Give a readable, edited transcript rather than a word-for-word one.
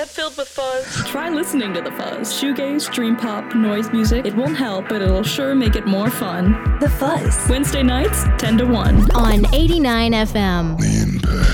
head filled with fuzz. Try listening to The Fuzz. Shoegaze, dream pop, noise music. It won't help, but it'll sure make it more fun. The Fuzz. Wednesday nights, 10 to 1. On 89 FM.